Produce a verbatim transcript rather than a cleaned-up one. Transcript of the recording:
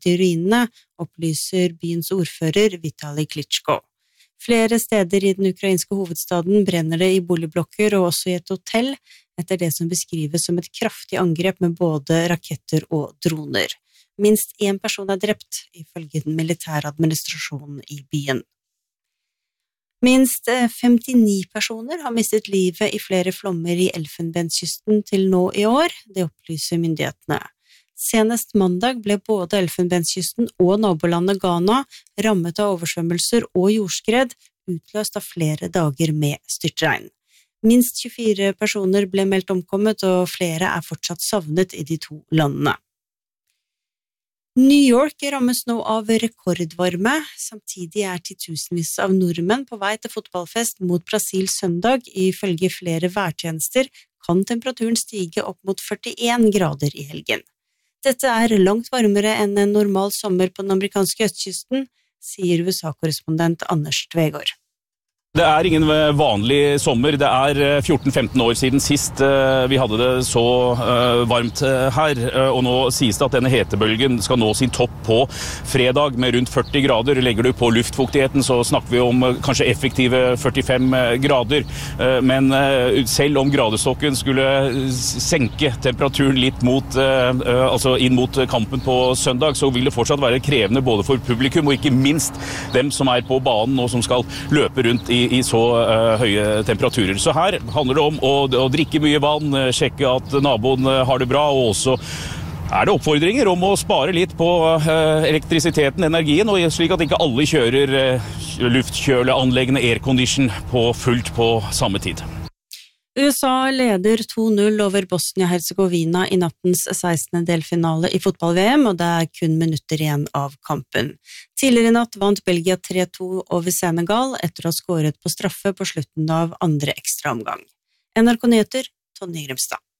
funnet i ruinene, opplyser byens ordfører Vitali Klitschko. Flere steder i den ukrainske hovedstaden brenner det i boligblokker og også i et hotell, etter det som beskrives som et kraftig angrep med både raketter og droner. Minst en person er drept, ifølge den militære administrasjonen i byen. Minst femtini personer har mistet livet i flere flommer i Elfenbenskysten til nå i år, det opplyser myndighetene. Senest mandag ble både Elfenbenskysten og nabolandet Ghana rammet av oversvømmelser og jordskred, utløst av flere dager med styrtregn. Minst tjuefire personer ble meldt omkommet, og flere er fortsatt savnet i de to landene. New York rammes nå av rekordvarme, samtidig er titusenvis av nordmenn på vei til fotballfest mot Brasil søndag. Ifølge flere værtjenester kan temperaturen stige opp mot førtien grader i helgen. Dette er langt varmere enn en normal sommer på den amerikanske østkysten, sier U S A-korrespondent Anders Tvegård. Det er ingen vanlig sommer. Det er fjorten femten år siden sist vi hadde det så varmt her, og nå sies det at denne hetebølgen skal nå sin topp på fredag med rundt førti grader. Legger du på luftfuktigheten så snakker vi om kanskje effektive førtifem grader, men selv om gradestokken skulle senke temperaturen litt mot, altså inn mot kampen på søndag, så vil det fortsatt være krevende både for publikum og ikke minst dem som er på banen og som skal løpe rundt i i så uh, høye temperaturer. Så her handler det om å, å drikke mye vann, sjekke at naboen har det bra, og også er det oppfordringer om å spare litt på uh, elektrisiteten, energien, og slik at ikke alle kjører uh, luftkjøleanleggene aircondition på fullt på samme tid. U S A leder to null over Bosnia-Herzegovina i nattens sekstende delfinale i fotball-V M, og det er kun minutter igjen av kampen. Tidligere i natt vant Belgia tre to over Senegal etter å ha skåret på straffe på slutten av andre ekstraomgang. N R K Nyheter, Tonje Grimstad.